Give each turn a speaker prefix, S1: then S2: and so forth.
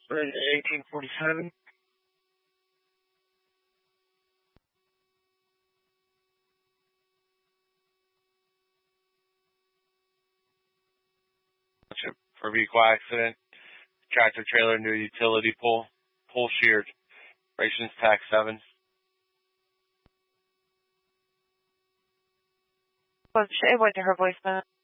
S1: 1847. For vehicle accident, tractor trailer near utility pole, pole sheared. Rations tax 7.
S2: It went to her voicemail.